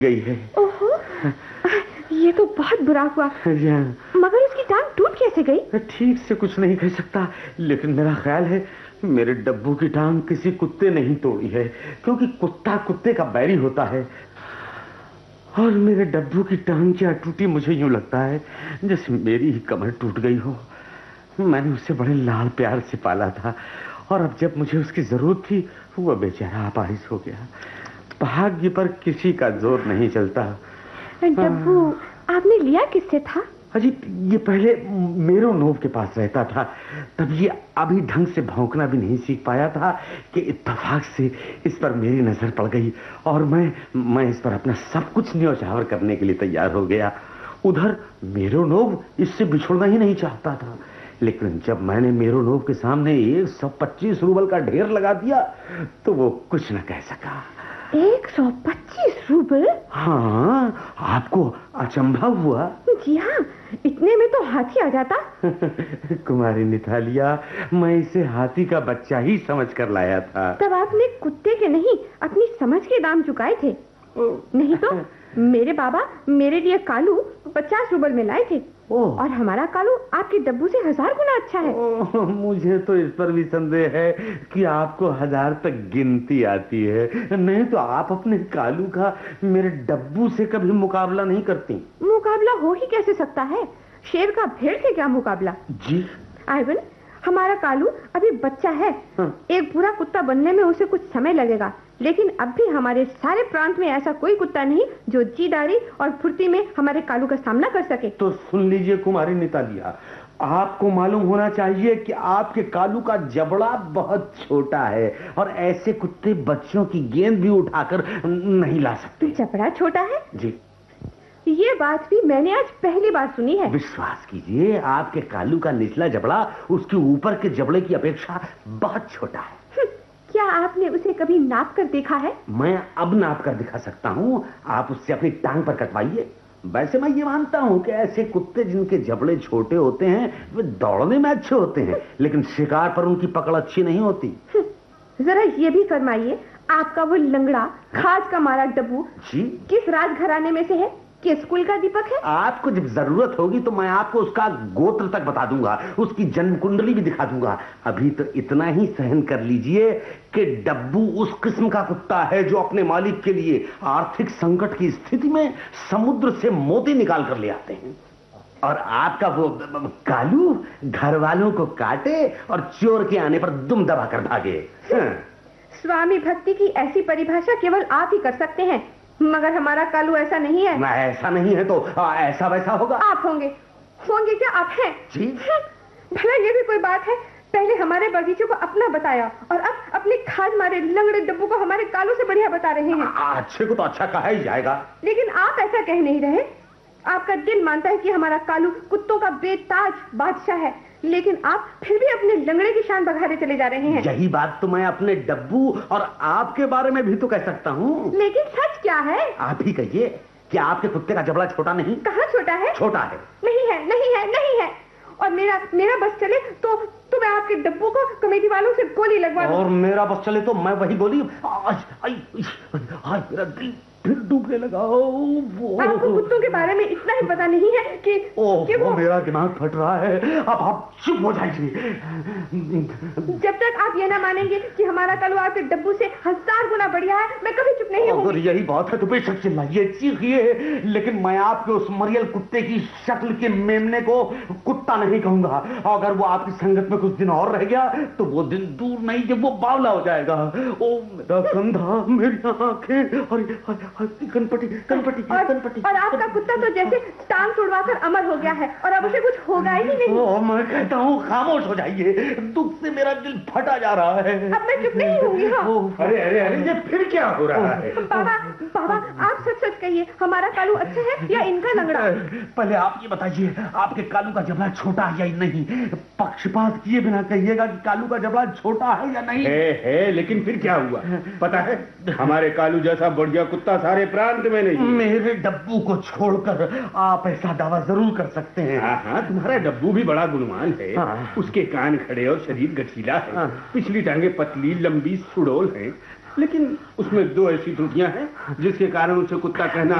गई है। ओहो, ये तो बहुत बुरा हुआ। मगर उसकी टांग टूट कैसे गई? ठीक से कुछ नहीं कह सकता, लेकिन मेरा ख्याल है मेरे डब्बू की टांग किसी कुत्ते ने ही तोड़ी है, क्योंकि कुत्ता कुत्ते का बैरी होता है। और मेरे डब्बू की टांग क्या टूटी, मुझे यूं लगता है जैसे मेरी ही कमर टूट गई हो। मैंने उसे बड़े लाड़ प्यार से पाला था, और अब जब मुझे उसकी जरूरत थी वो बेचारा अपाहिज हो गया। भाग्य पर किसी का जोर नहीं चलता। डब्बू आपने लिया किससे था? अजी, ये पहले मेरो नोव के पास रहता था, तब ये अभी ढंग से भौंकना भी नहीं सीख पाया था कि इत्तेफाक से इस पर मेरी नजर पड़ गई, और मैं इस पर अपना सब कुछ न्योछावर करने के लिए तैयार हो गया। उधर मेरो नोव इससे बिछुड़ना ही नहीं चाहता था, लेकिन जब मैंने मेरो नोव के सामने 125 रूबल का ढेर लगा दिया तो वो कुछ न कह सका। 125 रूबल? हाँ, आपको अचंभा हुआ? जी हाँ, इतने में तो हाथी आ जाता। कुमारी निथालिया, मैं इसे हाथी का बच्चा ही समझ कर लाया था। तब आपने कुत्ते के नहीं, अपनी समझ के दाम चुकाए थे। नहीं तो मेरे बाबा मेरे लिए कालू 50 रूबल में लाए थे, और हमारा कालू आपके डब्बू से 1000 गुना अच्छा है। मुझे तो इस पर भी संदेह है कि आपको 1000 तक गिनती आती है, नहीं तो आप अपने कालू का मेरे डब्बू से कभी मुकाबला नहीं करती। मुकाबला हो ही कैसे सकता है? शेर का भेड़ से क्या मुकाबला? जी आइवन, हमारा कालू अभी बच्चा है। एक पूरा कुत्ता बनने में उसे कुछ समय लगेगा, लेकिन अब भी हमारे सारे प्रांत में ऐसा कोई कुत्ता नहीं जो जी दाढ़ी और फुर्ती में हमारे कालू का सामना कर सके। तो सुन लीजिए कुमारी नितालिया, आपको मालूम होना चाहिए कि आपके कालू का जबड़ा बहुत छोटा है, और ऐसे कुत्ते बच्चों की गेंद भी उठाकर नहीं ला सकते। जबड़ा छोटा है? जी, ये बात भी मैंने आज पहली बार सुनी है। विश्वास कीजिए, आपके कालू का निचला जबड़ा उसके ऊपर के जबड़े की अपेक्षा बहुत छोटा है। क्या आपने उसे कभी नाप कर देखा है? मैं अब नाप कर दिखा सकता हूँ, आप उससे अपनी टांग पर कटवाइए। वैसे मैं ये मानता हूँ कि ऐसे कुत्ते जिनके जबड़े छोटे होते हैं वे दौड़ने में अच्छे होते हैं, लेकिन शिकार पर उनकी पकड़ अच्छी नहीं होती। जरा ये भी फरमाइए, आपका वो लंगड़ा खाज का मारा डब्बू जी किस राजघराने में से है? किस कुल का दीपक है? आपको जब जरूरत होगी तो मैं आपको उसका गोत्र तक बता दूंगा, उसकी जन्म कुंडली भी दिखा दूंगा। अभी तो इतना ही सहन कर लीजिए कि डब्बू उस किस्म का कुत्ता है जो अपने मालिक के लिए आर्थिक संकट की स्थिति में समुद्र से मोती निकाल कर ले आते हैं, और आपका वो कालू घर वालों को काटे और चोर के आने पर दुम दबा कर भागे। स्वामी भक्ति की ऐसी परिभाषा केवल आप ही कर सकते हैं, मगर हमारा कालू ऐसा नहीं है। ऐसा नहीं है तो ऐसा वैसा होगा। आप होंगे क्या? आप हैं जी। भला ये भी कोई बात है? पहले हमारे बगीचे को अपना बताया, और अब अपने खाज मारे लंगड़े डब्बू को हमारे कालू से बढ़िया बता रहे हैं। अच्छे को तो अच्छा कहा ही जाएगा, लेकिन आप ऐसा कह नहीं रहे। आपका दिल मानता है कि हमारा कालू कुत्तों का बेताज बादशाह है, लेकिन आप फिर भी अपने लंगड़े की शान बघारे चले जा रहे हैं। यही बात तो मैं अपने डब्बू और आपके बारे में भी तो कह सकता हूँ। लेकिन सच क्या है? आप ही कहिए, क्या आपके कुत्ते का जबड़ा छोटा नहीं? कहाँ छोटा है? छोटा है। नहीं है, नहीं है, नहीं है। और मेरा बस चले तो मैं आपके डब्बू को कमेटी वालों से गोली लगवा दूं। और मेरा बस चले तो मैं वही गोली। मेरा दिल फिर डूबने लगा। आपको कुत्तों के बारे में इतना ही पता नहीं है कि वो मेरा दिमाग फट रहा है। अब आप चुप हो जाइए। जब तक आप ये ना मानेंगे कि हमारा कालू आपके डब्बू से 1000 गुना बढ़िया है, मैं कभी चुप नहीं हूँ। अगर यही बात है तो बेशक चिल्लाइए, चीखिए, लेकिन मैं आपके उस मरियल कुत्ते की शक्ल के मेमने को कुत्ता नहीं कहूंगा। अगर वो आपकी संगत में कुछ दिन और रह गया तो वो दिन दूर नहीं जब वो बावला हो जाएगा। ओ मेरा कंधा, मेरी आंखें, और आपका कुत्ता तो जैसे टांग तोड़वाकर अमर हो गया है, और अब उसे कुछ होगा ही नहीं। मैं कहता हूँ खामोश हो जाइए, दुख से मेरा दिल फटा जा रहा है। अब मैं चुप नहीं होंगी। हाँ। अरे ये फिर क्या हो रहा है? बाबा आप सच कहिए, हमारा कालू अच्छा है या इनका लंगड़ा? पहले आप ये बताइए, आपके कालू का जबड़ा छोटा है या नहीं? पक्षपात किए बिना कहिएगा कि कालू का जबड़ा छोटा है या नहीं। है, लेकिन फिर क्या हुआ पता है? हमारे कालू जैसा बढ़िया कुत्ता सारे प्रांत में नहीं। मेरे डब्बू को छोड़कर आप ऐसा दावा जरूर कर सकते हैं। हाँ, तुम्हारा डब्बू भी बड़ा गुणवान है। उसके कान खड़े और शरीर गठीला है। पिछली टांगे पतली लंबी सुडौल है। लेकिन उसमें दो ऐसी त्रुटियां हैं जिसके कारण उसे कुत्ता कहना